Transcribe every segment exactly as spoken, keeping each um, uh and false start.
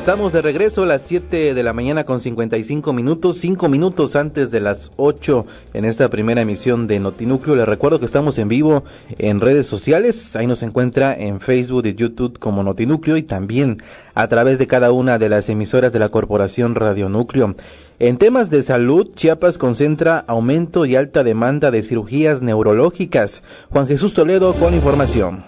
Estamos de regreso a las siete de la mañana con cincuenta y cinco minutos, cinco minutos antes de las ocho en esta primera emisión de Notinúcleo. Les recuerdo que estamos en vivo en redes sociales, ahí nos encuentra en Facebook y YouTube como Notinúcleo y también a través de cada una de las emisoras de la Corporación Radio Núcleo. En temas de salud, Chiapas concentra aumento y alta demanda de cirugías neurológicas. Juan Jesús Toledo con información.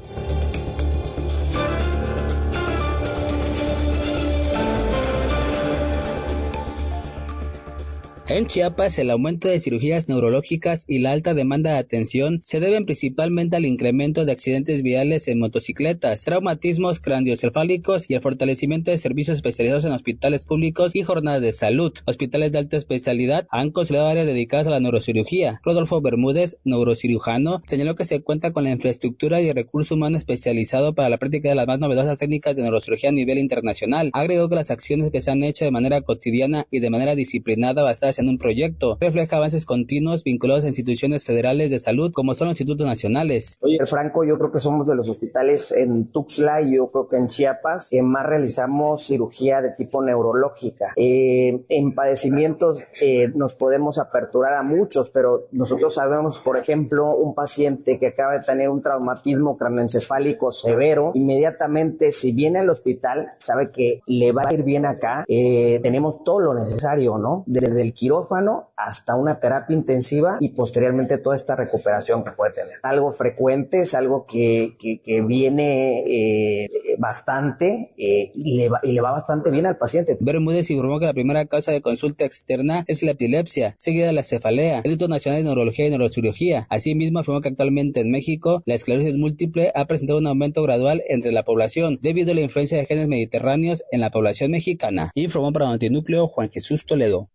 En Chiapas, el aumento de cirugías neurológicas y la alta demanda de atención se deben principalmente al incremento de accidentes viales en motocicletas, traumatismos cranioencefálicos y el fortalecimiento de servicios especializados en hospitales públicos y jornadas de salud. Hospitales de alta especialidad han consolidado áreas dedicadas a la neurocirugía. Rodolfo Bermúdez, neurocirujano, señaló que se cuenta con la infraestructura y el recurso humano especializado para la práctica de las más novedosas técnicas de neurocirugía a nivel internacional. Agregó que las acciones que se han hecho de manera cotidiana y de manera disciplinada basadas en un proyecto refleja avances continuos vinculados a instituciones federales de salud como son los institutos nacionales. Oye, Franco, yo creo que somos de los hospitales en Tuxtla y yo creo que en Chiapas que más realizamos cirugía de tipo neurológica. Eh, en padecimientos eh, nos podemos aperturar a muchos, pero nosotros sabemos, por ejemplo, un paciente que acaba de tener un traumatismo cranioencefálico severo, inmediatamente si viene al hospital sabe que le va a ir bien acá. Eh, tenemos todo lo necesario, ¿no? Desde el quirófano hasta una terapia intensiva y posteriormente toda esta recuperación que puede tener. Algo frecuente, es algo que, que, que viene eh, bastante eh, y, le va, y le va bastante bien al paciente. Bermúdez informó que la primera causa de consulta externa es la epilepsia, seguida de la cefalea, el Instituto Nacional de Neurología y Neurocirugía. Asimismo, afirmó que actualmente en México la esclerosis múltiple ha presentado un aumento gradual entre la población debido a la influencia de genes mediterráneos en la población mexicana. Informó para Notinúcleo Juan Jesús Toledo.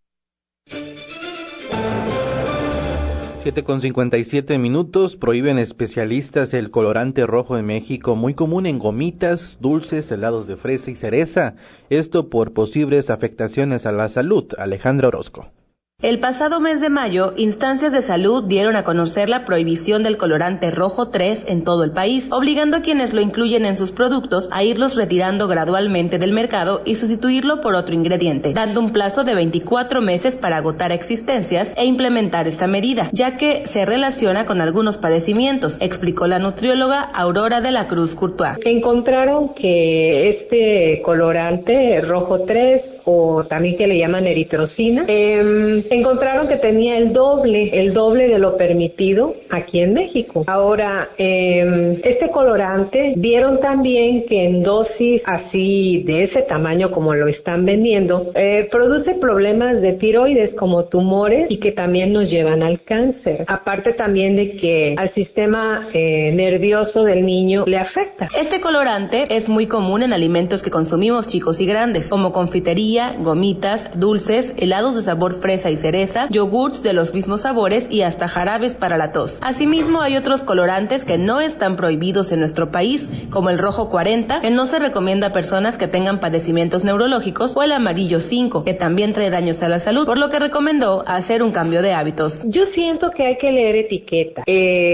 siete con cincuenta y siete minutos. Prohíben especialistas el colorante rojo en México, muy común en gomitas, dulces, helados de fresa y cereza. Esto por posibles afectaciones a la salud. Alejandra Orozco. El pasado mes de mayo, instancias de salud dieron a conocer la prohibición del colorante rojo tres en todo el país, obligando a quienes lo incluyen en sus productos a irlos retirando gradualmente del mercado y sustituirlo por otro ingrediente, dando un plazo de veinticuatro meses para agotar existencias e implementar esta medida, ya que se relaciona con algunos padecimientos, explicó la nutrióloga Aurora de la Cruz Courtois. Encontraron que este colorante rojo tres, o también que le llaman eritrocina, eh, encontraron que tenía el doble, el doble de lo permitido aquí en México. Ahora, eh, este colorante vieron también que en dosis así de ese tamaño como lo están vendiendo, eh, produce problemas de tiroides como tumores y que también nos llevan al cáncer. Aparte también de que al sistema eh, nervioso del niño le afecta. Este colorante es muy común en alimentos que consumimos chicos y grandes, como confitería, gomitas, dulces, helados de sabor fresa y cereza, yogurts de los mismos sabores y hasta jarabes para la tos. Asimismo, hay otros colorantes que no están prohibidos en nuestro país, como el rojo cuarenta, que no se recomienda a personas que tengan padecimientos neurológicos, o el amarillo cinco, que también trae daños a la salud, por lo que recomendó hacer un cambio de hábitos. Yo siento que hay que leer etiqueta,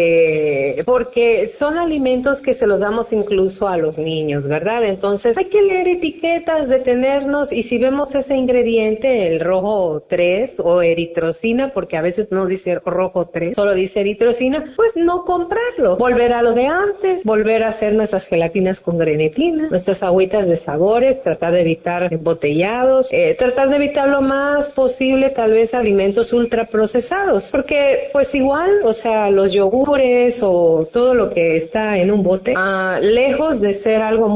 eh, porque son alimentos que se los damos incluso a los niños, ¿verdad? Entonces hay que leer etiquetas, detenernos, y si vemos ese ingrediente, el rojo tres o eritrocina, porque a veces no dice rojo tres, solo dice eritrocina, pues no comprarlo, volver a lo de antes, volver a hacer nuestras gelatinas con grenetina, nuestras agüitas de sabores, tratar de evitar embotellados, eh, tratar de evitar lo más posible tal vez alimentos ultraprocesados, porque pues igual, o sea, los yogures o todo lo que está en un bote, ah, lejos de ser algo